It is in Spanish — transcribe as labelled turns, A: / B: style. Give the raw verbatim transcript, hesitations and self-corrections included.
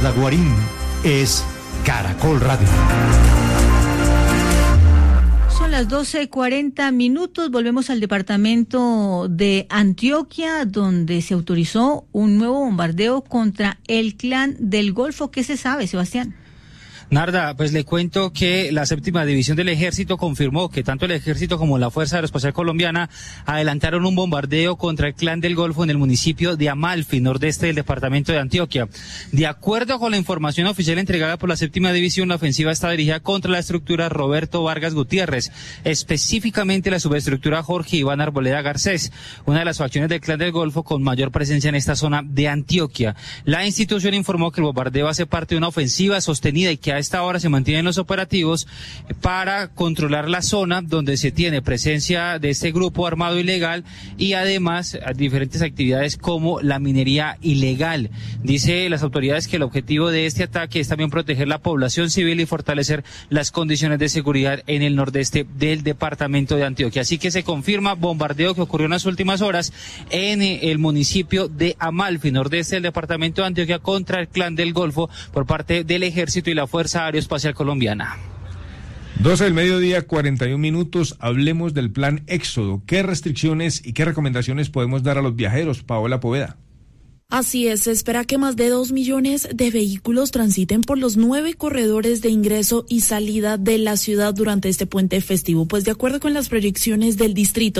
A: Diana Guarín es Caracol Radio.
B: Son las doce cuarenta minutos, volvemos al departamento de Antioquia, donde se autorizó un nuevo bombardeo contra el Clan del Golfo. ¿Qué se sabe, Sebastián?
C: Narda, pues le cuento que la séptima división del ejército confirmó que tanto el ejército como la Fuerza Aeroespacial Colombiana adelantaron un bombardeo contra el Clan del Golfo en el municipio de Amalfi, nordeste del departamento de Antioquia. De acuerdo con la información oficial entregada por la séptima división, la ofensiva está dirigida contra la estructura Roberto Vargas Gutiérrez, específicamente la subestructura Jorge Iván Arboleda Garcés, una de las facciones del Clan del Golfo con mayor presencia en esta zona de Antioquia. La institución informó que el bombardeo hace parte de una ofensiva sostenida y que a esta hora se mantienen los operativos para controlar la zona donde se tiene presencia de este grupo armado ilegal y además diferentes actividades como la minería ilegal. Dice las autoridades que el objetivo de este ataque es también proteger la población civil y fortalecer las condiciones de seguridad en el nordeste del departamento de Antioquia. Así que se confirma bombardeo que ocurrió en las últimas horas en el municipio de Amalfi, nordeste del departamento de Antioquia, contra el Clan del Golfo por parte del ejército y la Fuerza Aeroespacial Colombiana.
D: doce del mediodía, cuarenta y un minutos. Hablemos del plan Éxodo. ¿Qué restricciones y qué recomendaciones podemos dar a los viajeros? Paola Poveda.
E: Así es, se espera que más de dos millones de vehículos transiten por los nueve corredores de ingreso y salida de la ciudad durante este puente festivo. Pues de acuerdo con las proyecciones del distrito